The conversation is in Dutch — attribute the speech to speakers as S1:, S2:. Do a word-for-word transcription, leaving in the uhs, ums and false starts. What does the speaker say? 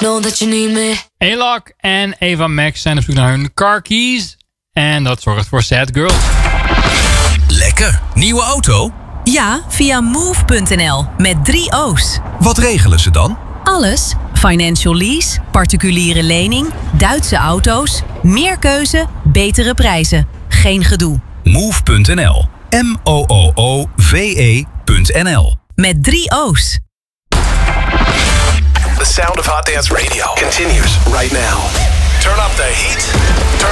S1: Know that you need me.
S2: Alok en Eva Max zijn op zoek naar hun car keys. En dat zorgt voor sad girls.
S3: Lekker. Nieuwe auto?
S4: Ja, via move punt n l met drie O's.
S3: Wat regelen ze dan?
S4: Alles. Financial lease, particuliere lening, Duitse auto's, meer keuze, betere prijzen. Geen gedoe.
S3: move punt n l. M O O O V E punt n l.
S4: Met drie O's.
S5: The sound of Hot Dance Radio continues right now. Turn up the heat. Turn